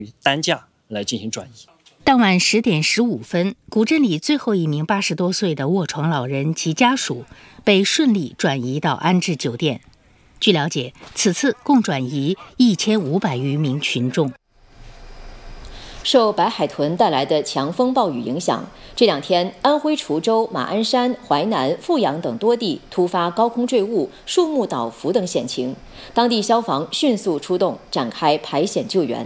担架来进行转移。 当晚10点15分，古镇里最后一名80多岁的卧床老人及家属被顺利转移到安置酒店。据了解，此次共转移1500余名群众。 受白海豚带来的强风暴雨影响，这2天安徽滁州、马鞍山、淮南、阜阳等多地突发高空坠物、树木倒伏等险情，当地消防迅速出动，展开排险救援。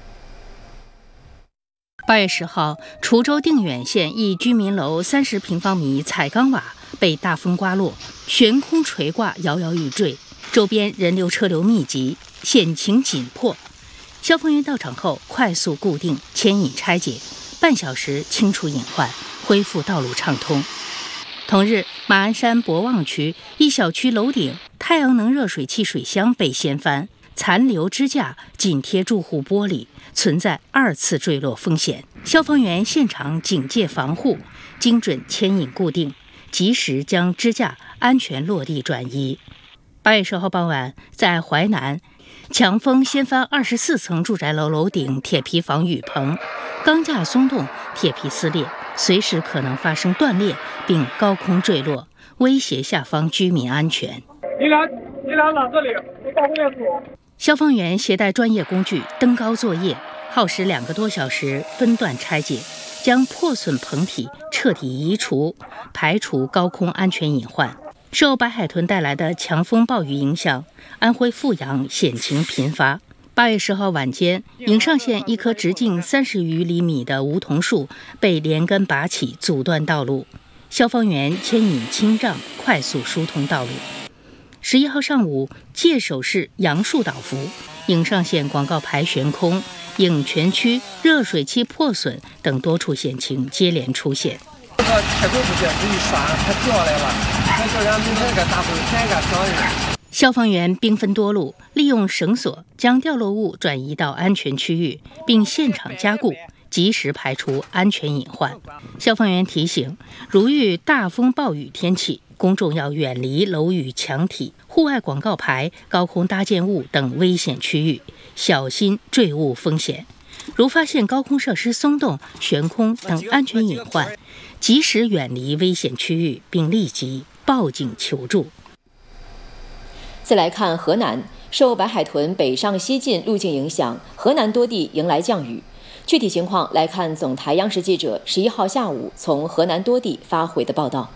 8月10号，滁州定远县一居民楼30平方米彩钢瓦被大风刮落，悬空垂挂，摇摇欲坠，周边人流车流密集，险情紧迫。消防员到场后，快速固定、牵引拆解，半小时清除隐患，恢复道路畅通。同日，马鞍山博望区一小区楼顶太阳能热水器水箱被掀翻，残留支架紧贴住户玻璃，存在2次坠落风险。消防员现场警戒防护，精准牵引固定，及时将支架安全落地转移。8月10号傍晚，在淮南，强风掀翻24层住宅楼楼顶铁皮防雨棚，钢架松动，铁皮撕裂，随时可能发生断裂并高空坠落，威胁下方居民安全。 你俩拿这里，我到后面躲。 消防员携带专业工具登高作业，耗时2个多小时，分段拆解，将破损棚体彻底移除，排除高空安全隐患。受白海豚带来的强风暴雨影响，安徽阜阳险情频发。8月10号晚间，颍上县一棵直径30余厘米的梧桐树被连根拔起，阻断道路，消防员牵引轻杖，快速疏通道路。11号上午，界首市杨树倒伏，颍上县广告牌悬空，颍泉区热水器破损等多处险情接连出现。 太过不去，这一刷它掉下来了，那叫人明天给大风天给挑人。 消防员兵分多路，利用绳索将掉落物转移到安全区域，并现场加固，及时排除安全隐患。消防员提醒，如遇大风暴雨天气，公众要远离楼宇墙体、户外广告牌、高空搭建物等危险区域，小心坠物风险。如发现高空设施松动、悬空等安全隐患，及时远离危险区域，并立即报警求助。 再来看河南，受白海豚北上西进路径影响，河南多地迎来降雨。具体情况来看总台央视记者11号下午从河南多地发回的报道。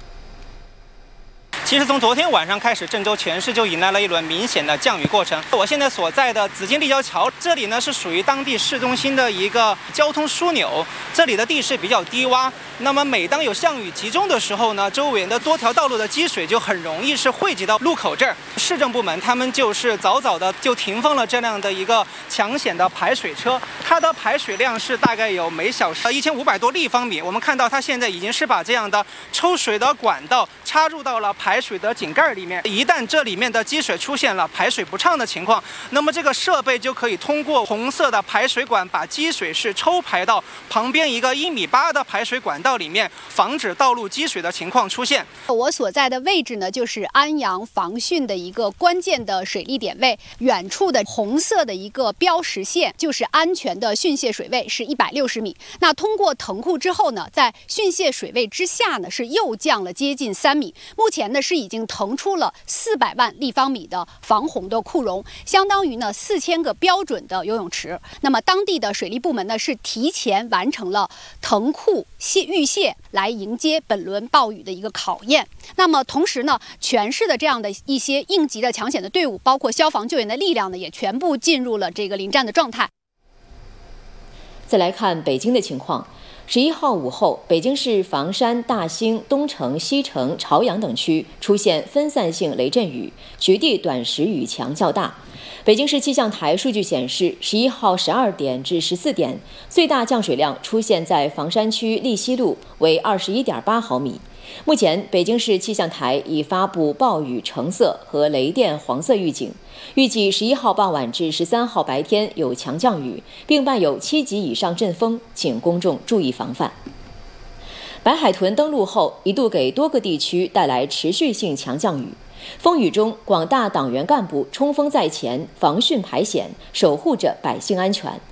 其实从昨天晚上开始，郑州全市就迎来了一轮明显的降雨过程。我现在所在的紫金立交桥，这里呢是属于当地市中心的一个交通枢纽，这里的地势比较低洼。那么每当有降雨集中的时候呢，周围的多条道路的积水就很容易是汇集到路口这儿。市政部门他们就是早早的就停放了这辆的一个抢险的排水车，它的排水量是大概有每小时1500多立方米。我们看到它现在已经是把这样的抽水的管道插入到了排水的井盖里面，一旦这里面的积水出现了排水不畅的情况，那么这个设备就可以通过红色的排水管把积水是抽排到旁边一个1.8米的排水管道里面，防止道路积水的情况出现。 我所在的位置呢，就是安阳防汛的一个关键的水利点位，远处的红色的一个标识线就是安全的汛泄水位，是160米。那通过腾库之后呢，在汛泄水位之下呢，是又降了接近3米。目前呢是已经腾出了400万立方米的防洪的库容，相当于呢4000个标准的游泳池。那么当地的水利部门呢是提前完成了腾库预泄，来迎接本轮暴雨的一个考验。那么同时呢，全市的这样的一些应急的抢险的队伍，包括消防救援的力量呢，也全部进入了这个临战的状态。 再来看北京的情况。11号午后，北京市房山、大兴、东城、西城、朝阳等区出现分散性雷阵雨，局地短时雨强较大。北京市气象台数据显示，11号12点至14点，最大降水量出现在房山区利西路，为21.8毫米。目前，北京市气象台已发布暴雨橙色和雷电黄色预警，预计11号傍晚至13号白天有强降雨，并伴有7级以上阵风，请公众注意防范。白海豚登陆后，一度给多个地区带来持续性强降雨。风雨中，广大党员干部冲锋在前，防汛排险，守护着百姓安全。